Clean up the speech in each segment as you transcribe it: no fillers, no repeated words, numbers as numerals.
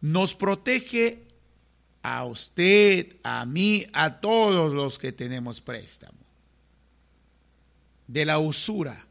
nos protege a usted, a mí, a todos los que tenemos préstamo, de la usura.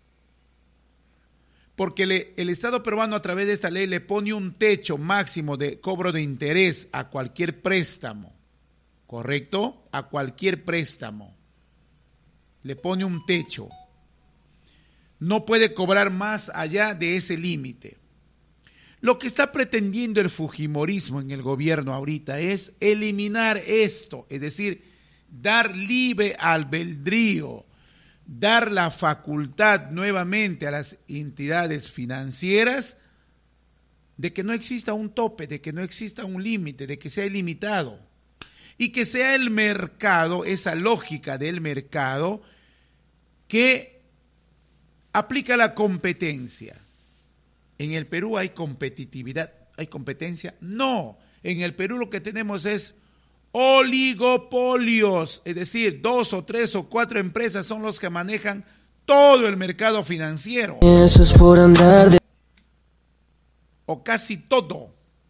Porque el Estado peruano a través de esta ley le pone un techo máximo de cobro de interés a cualquier préstamo, ¿correcto? A cualquier préstamo. Le pone un techo. No puede cobrar más allá de ese límite. Lo que está pretendiendo el fujimorismo en el gobierno ahorita es eliminar esto, es decir, dar libre albedrío, dar la facultad nuevamente a las entidades financieras de que no exista un tope, de que no exista un límite, de que sea ilimitado y que sea el mercado, esa lógica del mercado que aplica la competencia. ¿En el Perú hay competitividad? ¿Hay competencia? No. En el Perú lo que tenemos es oligopolios, es decir, 2 o 3 o 4 empresas son los que manejan todo el mercado financiero. Eso es por andar de... O casi todo.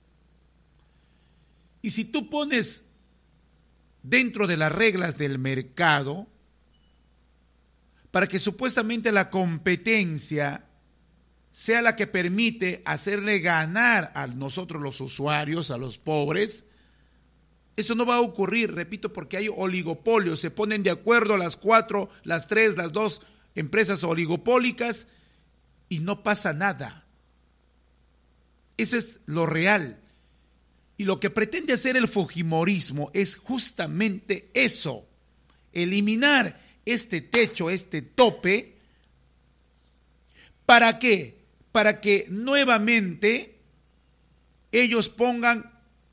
Y si tú pones dentro de las reglas del mercado, para que supuestamente la competencia sea la que permite hacerle ganar a nosotros los usuarios, a los pobres, eso no va a ocurrir, repito, porque hay oligopolios, se ponen de acuerdo las 4, las 3, las 2 empresas oligopólicas y no pasa nada. Eso es lo real. Y lo que pretende hacer el fujimorismo es justamente eso, eliminar este techo, este tope. ¿Para qué? Para que nuevamente ellos pongan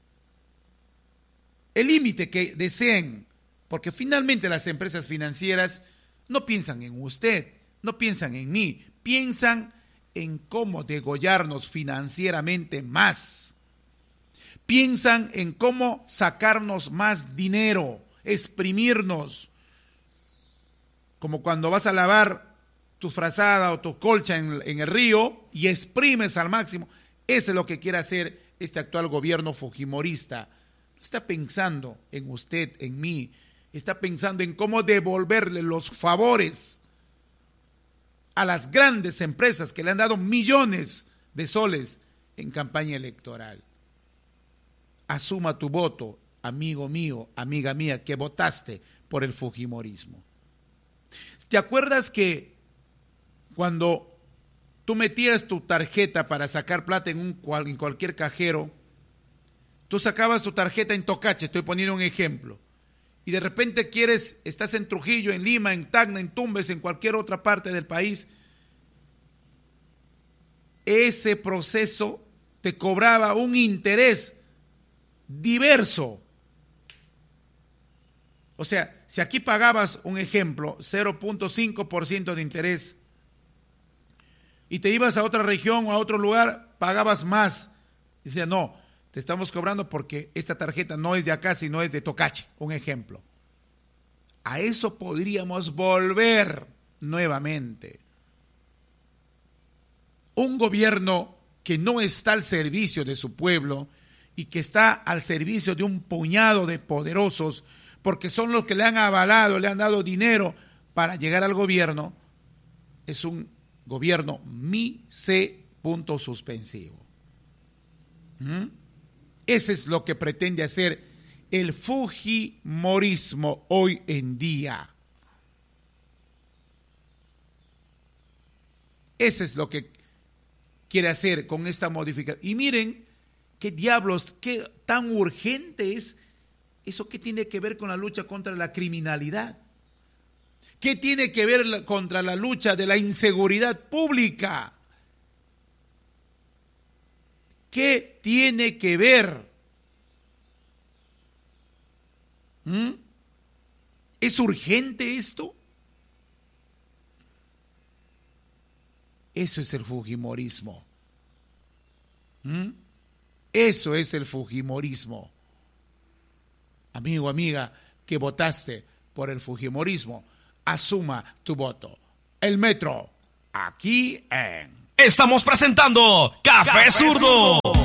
el límite que deseen, porque finalmente las empresas financieras no piensan en usted, no piensan en mí, piensan en cómo degollarnos financieramente más, piensan en cómo sacarnos más dinero, exprimirnos, como cuando vas a lavar tu frazada o tu colcha en el río y exprimes al máximo. Eso es lo que quiere hacer este actual gobierno fujimorista. No está pensando en usted, en mí, está pensando en cómo devolverle los favores a las grandes empresas que le han dado millones de soles en campaña electoral. Asuma tu voto, amigo mío, amiga mía, que votaste por el fujimorismo. ¿Te acuerdas que cuando tú metías tu tarjeta para sacar plata en cualquier cajero, tú sacabas tu tarjeta en Tocache, estoy poniendo un ejemplo, y de repente estás en Trujillo, en Lima, en Tacna, en Tumbes, en cualquier otra parte del país, ese proceso te cobraba un interés diverso. O sea, si aquí pagabas, un ejemplo, 0.5% de interés, y te ibas a otra región o a otro lugar, pagabas más. Dice, no, te estamos cobrando porque esta tarjeta no es de acá, sino es de Tocache, un ejemplo. A eso podríamos volver nuevamente. Un gobierno que no está al servicio de su pueblo y que está al servicio de un puñado de poderosos, porque son los que le han avalado, le han dado dinero para llegar al gobierno, es un gobierno punto suspensivo. Ese es lo que pretende hacer el fujimorismo hoy en día. Ese es lo que quiere hacer con esta modificación. Y miren, qué diablos, qué tan urgente es eso. ¿Qué tiene que ver con la lucha contra la criminalidad? ¿Qué tiene que ver contra la lucha de la inseguridad pública? ¿Qué tiene que ver? ¿Es urgente esto? Eso es el fujimorismo. Eso es el fujimorismo. Amigo, amiga, que votaste por el fujimorismo, asuma tu voto. El Metro, aquí en... Estamos presentando Café Zurdo.